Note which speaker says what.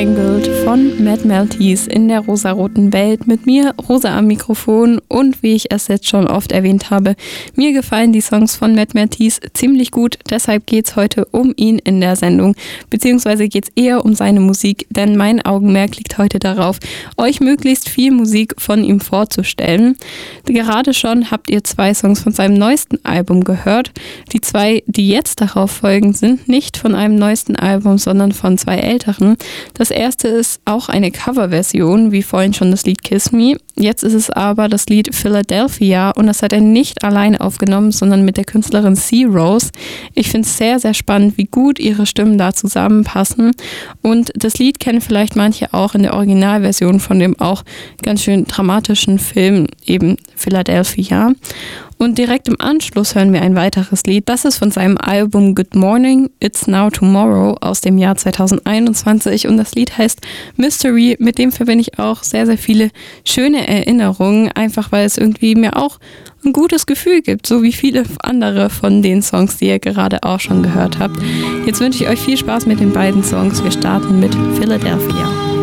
Speaker 1: Tangled von Mad Maltese in der rosaroten Welt. Mit mir, Rosa am Mikrofon, und wie ich es jetzt schon oft erwähnt habe, mir gefallen die Songs von Mad Maltese ziemlich gut. Deshalb geht es heute um ihn in der Sendung, beziehungsweise geht es eher um seine Musik, denn mein Augenmerk liegt heute darauf, euch möglichst viel Musik von ihm vorzustellen. Gerade schon habt ihr 2 Songs von seinem neuesten Album gehört. Die 2, die jetzt darauf folgen, sind nicht von einem neuesten Album, sondern von 2 älteren. Das erste ist auch eine Coverversion, wie vorhin schon das Lied Kiss Me. Jetzt ist es aber das Lied Philadelphia und das hat er nicht alleine aufgenommen, sondern mit der Künstlerin C. Rose. Ich finde es sehr, sehr spannend, wie gut ihre Stimmen da zusammenpassen. Und das Lied kennen vielleicht manche auch in der Originalversion von dem auch ganz schön dramatischen Film, eben Philadelphia. Und direkt im Anschluss hören wir ein weiteres Lied. Das ist von seinem Album Good Morning, It's Now Tomorrow aus dem Jahr 2021 und das Lied heißt Mystery. Mit dem verbinde ich auch sehr, sehr viele schöne Erinnerungen, einfach weil es irgendwie mir auch ein gutes Gefühl gibt, so wie viele andere von den Songs, die ihr gerade auch schon gehört habt. Jetzt wünsche ich euch viel Spaß mit den beiden Songs. Wir starten mit Philadelphia.